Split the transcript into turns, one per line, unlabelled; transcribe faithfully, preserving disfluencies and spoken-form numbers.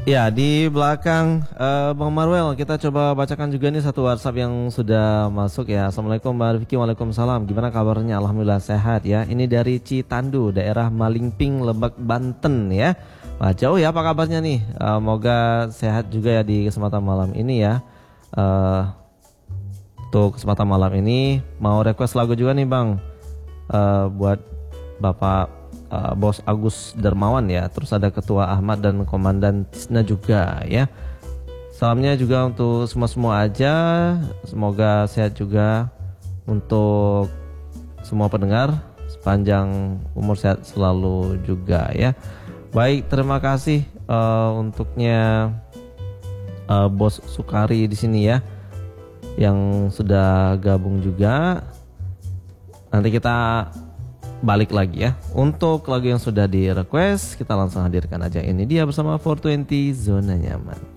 Ya, di belakang uh, Bang Marwel, kita coba bacakan juga nih satu WhatsApp yang sudah masuk ya. Assalamualaikum Mbak Rifki, waalaikumsalam. Gimana kabarnya? Alhamdulillah sehat ya. Ini dari Citandu, daerah Malingping, Lebak, Banten ya. Wah, jauh ya, apa kabarnya nih? Uh, Semoga sehat juga ya di kesempatan malam ini ya. Uh, untuk kesempatan malam ini mau request lagu juga nih Bang, uh, buat Bapak Uh, Bos Agus Darmawan ya. Terus ada Ketua Ahmad dan Komandan Tisna juga ya. Salamnya juga untuk semua-semua aja. Semoga sehat juga untuk semua pendengar. Sepanjang umur sehat selalu juga ya. Baik, terima kasih uh, untuknya uh, Bos Sukari di sini ya, yang sudah gabung juga. Nanti kita balik lagi ya. Untuk lagu yang sudah di request, kita langsung hadirkan aja. Ini dia bersama four twenty Zona Nyaman.